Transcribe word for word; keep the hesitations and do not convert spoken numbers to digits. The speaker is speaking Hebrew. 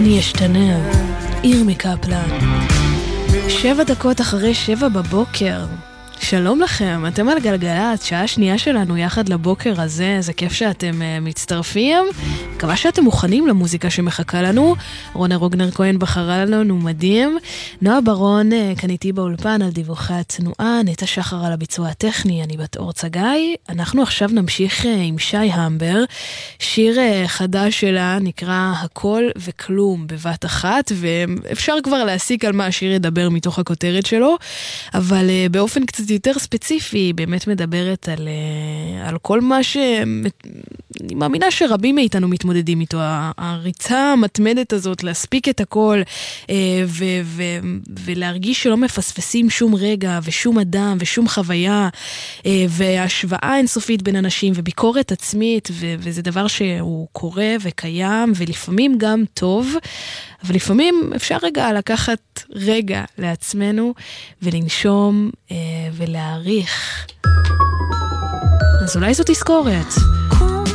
אני אשתנה, עיר מקפלן. שבע דקות אחרי שבע בבוקר. שלום לכם, אתם על גלגלת, שעה שנייה שלנו יחד לבוקר הזה, זה כיף שאתם uh, מצטרפים, מקווה שאתם מוכנים למוזיקה שמחכה לנו. רונה רוגנר כהן בחרה לנו מדהים, נועה ברון uh, כאן איתי באולפן על דיווחי התנועה, נטע שחר על הביצוע הטכני, אני בת אור צגאי. אנחנו עכשיו נמשיך uh, עם שי המבר, שיר uh, חדש שלה נקרא הכל וכלום בבת אחת, ואפשר כבר להסיק על מה השיר ידבר מתוך הכותרת שלו, אבל uh, באופן קצת יותר ספציפי, באמת מדברת על, על כל מה ש... אני מאמינה שרבים מאיתנו מתמודדים איתו, הריצה המתמדת הזאת, להספיק את הכל, ו... ו... ולהרגיש שלא מפספסים שום רגע, ושום אדם, ושום חוויה, והשוואה אינסופית בין אנשים, וביקורת עצמית, ו... וזה דבר שהוא קורה וקיים, ולפעמים גם טוב, אבל לפעמים אפשר רגע לקחת רגע לעצמנו, ולנשום ולהעריך. אז אולי זו תזכורת.